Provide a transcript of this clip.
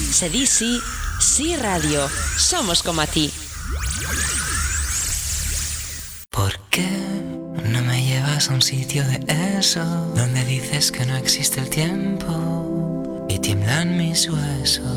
Se di sí, sí radio. Somos como a ti. ¿Por qué no me llevas a un sitio de eso, donde dices que no existe el tiempo y tiemblan mis huesos?